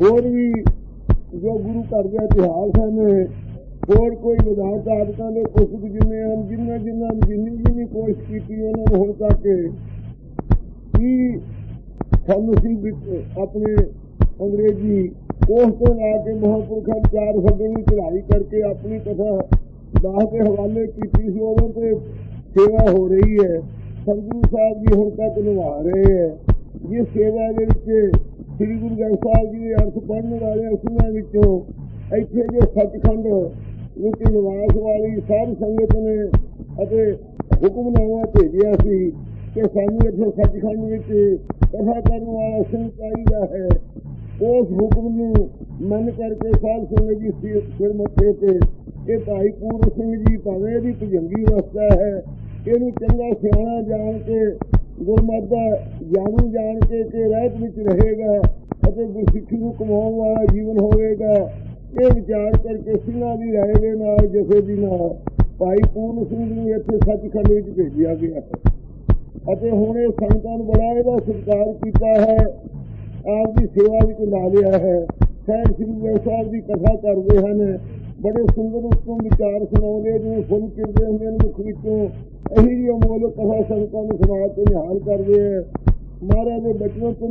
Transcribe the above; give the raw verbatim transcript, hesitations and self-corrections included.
ਹੋਰ ਵੀ ਜੋ ਗੁਰੂ ਘਰ ਦੇ ਇਤਿਹਾਸ ਹਨ, ਹੋਰ ਕੋਈ ਵਿਧਾਨ ਆਦਤਾਂ ਦੇ ਪੁਸਤਕ ਜਿੰਨੇ ਹਨ, ਜਿੰਨਾ ਜਿੰਨਾ ਜਿੰਨੀ ਜਿੰਨੀ ਕੋਸ਼ਿਸ਼ ਕੀਤੀ ਉਹਨਾਂ ਨੂੰ ਹੁਣ ਤੱਕ ਕੀ ਸਾਨੂੰ ਸੀ ਆਪਣੇ ਅੰਗਰੇਜ਼ੀ ਕੋਸ਼ ਤੋਂ ਲਾ ਕੇ ਮਹਾਂਪੁਰਖਾਂ ਚਾਰ ਫੱਗਣੀ ਚੜ੍ਹਾਈ ਕਰਕੇ ਆਪਣੀ ਕਥਾ ਦਾਸ ਦੇ ਹਵਾਲੇ ਕੀਤੀ ਸੀ। ਉਦੋਂ ਤੇ ਸੇਵਾ ਹੋ ਰਹੀ ਹੈ। ਸਤਿਗੁਰੂ ਸਾਹਿਬ ਜੀ ਹੁਣ ਤੱਕ ਨਿਭਾ ਰਹੇ ਹੈ। ਜਿਸ ਸੇਵਾ ਦੇ ਵਿੱਚ ਸ੍ਰੀ ਗੁਰੂ ਗ੍ਰੰਥ ਸਾਹਿਬ ਜੀ ਦੇ ਅਰਥ ਪੜ੍ਹਨ ਵਾਲੇ ਸਿੰਘਾਂ ਵਿੱਚੋਂ ਇੱਥੇ ਜੋ ਸੱਚਖੰਡ ਵਿੱਚ ਨਿਵਾਸ ਵਾਲੀ ਸਾਧ ਸੰਗਤ ਨੇ ਅਤੇ ਹੁਕਮਨਾਮਾ ਭੇਜਿਆ ਸੀ ਕਿ ਸਾਨੂੰ ਇੱਥੇ ਸੱਚਖੰਡ ਵਿੱਚ ਕਥਾ ਕਰਨ ਵਾਲਾ ਸਿੰਘ ਚਾਹੀਦਾ ਹੈ। ਉਸ ਹੁਕਮ ਨੂੰ ਮੰਨ ਕਰਕੇ ਸਾਧ ਸੰਗਤ ਜੀ ਸਿਰ ਮੱਥੇ ਤੇ ਇਹ ਭਾਈ ਪੂਰਨ ਸਿੰਘ ਜੀ ਭਾਵੇਂ ਇਹਦੀ ਭੁਜੰਗੀ ਅਵਸਥਾ ਹੈ, ਇਹਨੂੰ ਚੰਗਾ ਸਿਆਣਾ ਜਾਣ ਕੇ ਗੁਰਮਤਿ ਦਾ ਜਾਣੂ ਜਾਣ ਕੇ ਕਿ ਰਹਿਤ ਵਿੱਚ ਰਹੇਗਾ ਅਤੇ ਗੁਰਸਿੱਖੀ ਨੂੰ ਕਮਾਉਣ ਵਾਲਾ ਜੀਵਨ ਹੋਵੇਗਾ, ਇਹ ਵਿਚਾਰ ਕਰਕੇ ਸਿੰਘਾਂ ਦੀ ਰਾਏ ਦੇ ਨਾਲ ਜਥੇ ਦੀ ਨਾਲ ਭਾਈ ਪੂਰਨ ਸਿੰਘ ਨੂੰ ਇੱਥੇ ਸੱਚਖੰਡ ਵਿੱਚ ਭੇਜਿਆ ਗਿਆ ਹੈ। ਅਤੇ ਹੁਣ ਇਹ ਸੰਗਤਾਂ ਨੂੰ ਬੜਾ ਇਹਦਾ ਸਤਿਕਾਰ ਕੀਤਾ ਹੈ, ਆਪ ਦੀ ਸੇਵਾ ਵਿੱਚ ਲਾ ਲਿਆ ਹੈ। ਸਾਹਿਬ ਸ੍ਰੀ ਗੁਰੂ ਸਾਹਿਬ ਦੀ ਕਥਾ ਕਰਦੇ ਹਨ, ਬੜੇ ਸੁੰਦਰ ਉੱਤੋਂ ਵਿਚਾਰ ਸੁਣਾਉਂਦੇ, ਜਿਵੇਂ ਫੁੱਲ ਚਿਰਦੇ ਹੁੰਦੇ ਨੇ ਮੁੱਖ ਵਿੱਚੋਂ ਇਹੀ ਜਿਹੀ ਅਮੋਲਕ ਕਥਾ ਸੰਗਤਾਂ ਨੂੰ ਸੁਣਾ ਕੇ ਨਿਹਾਲ ਕਰਦੇ ਹੈ। ਮਹਾਰਾਜ ਦੇ ਬਚਨੋਂ ਤੋਂ